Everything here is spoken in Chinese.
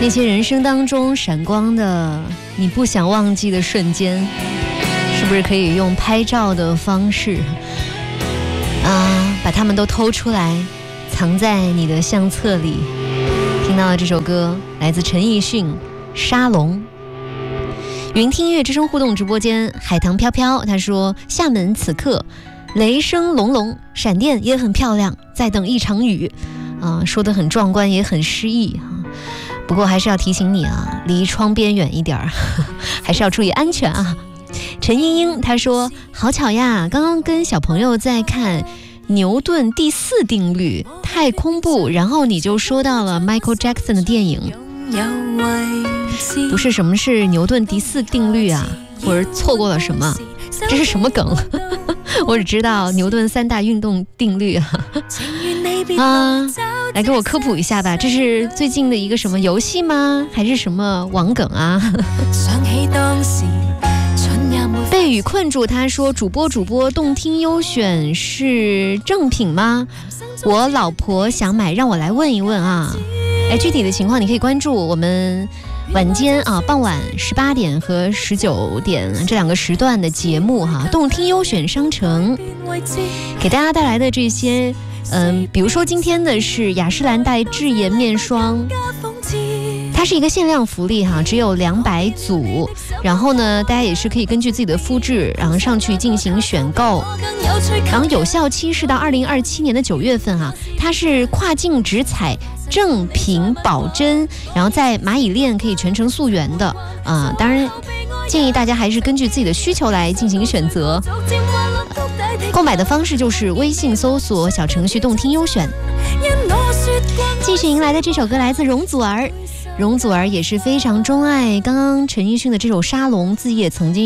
那些人生当中闪光的你不想忘记的瞬间，是不是可以用拍照的方式把它们都偷出来，藏在你的相册里？听到的这首歌来自陈奕迅《沙龙》。云听音乐之声互动直播间，海棠飘飘他说，厦门此刻雷声隆隆，闪电也很漂亮，在等一场雨说得很壮观，也很诗意不过还是要提醒你离窗边远一点还是要注意安全陈英英她说，好巧呀，刚刚跟小朋友在看牛顿第4定律太空步，然后你就说到了 Michael Jackson 的电影。不是，什么是牛顿第4定律或者错过了什么？这是什么梗？我只知道牛顿3大运动定律来给我科普一下吧，这是最近的一个什么游戏吗？还是什么网梗被雨困住他说，主播动听优选是正品吗？我老婆想买，让我来问一问具体的情况你可以关注我们晚间傍晚18点和19点这2个时段的节目动听优选商城给大家带来的这些比如说今天的是雅诗兰黛智颜面霜，它是一个限量福利只有200组，然后呢大家也是可以根据自己的肤质然后上去进行选购，然后有效期是到2027年的9月份它是跨境直采正品保真，然后在蚂蚁链可以全程溯源的当然建议大家还是根据自己的需求来进行选择。购买的方式就是微信搜索小程序动听优选。继续迎来的这首歌来自容祖儿，容祖儿也是非常钟爱刚刚陈奕迅的这首沙龙，自己也曾经